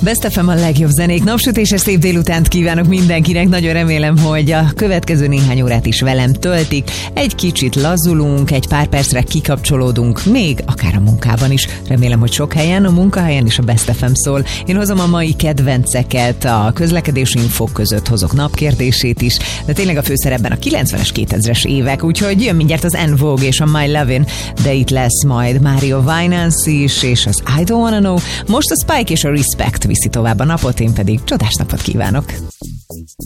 Best FM a legjobb zenék, napsütéses szép délutánt kívánok mindenkinek. Nagyon remélem, hogy a következő néhány órát is velem töltik. Egy kicsit lazulunk, egy pár percre kikapcsolódunk, még akár a munkában is. Remélem, hogy sok helyen, a munkahelyen is a Best FM szól. Én hozom a mai kedvenceket, a közlekedési infók között hozok napkérdését is, de tényleg a főszerepben a 90-es, 2000-es évek, úgyhogy jön mindjárt az En Vogue és a My Lovin', de itt lesz majd Mario Winans is, és az I Don't Wanna Know. Most a Spike és a Respect viszi tovább a napot, én pedig csodás napot kívánok!